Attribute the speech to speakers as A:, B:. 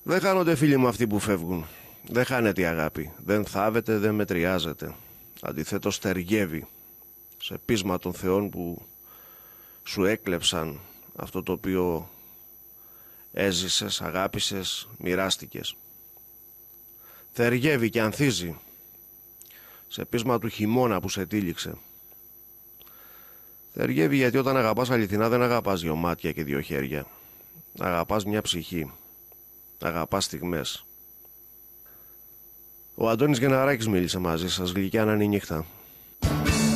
A: Δεν χάνονται φίλοι μου αυτοί που φεύγουν. Δεν χάνεται η αγάπη. Δεν θάβεται, δεν μετριάζεται. Αντιθέτως ταιριεύει σε πείσμα των θεών που σου έκλεψαν αυτό το οποίο έζησες, αγάπησες, μοιράστηκες. Θεριεύει και ανθίζει σε πείσμα του χειμώνα που σε τύλιξε. Θεριεύει γιατί όταν αγαπάς αληθινά δεν αγαπάς δυο μάτια και δυο χέρια. Αγαπάς μια ψυχή. Αγαπάς στιγμές. Ο Αντώνης Γεναράκης μίλησε μαζί σας. Γλυκιά να είναι η νύχτα.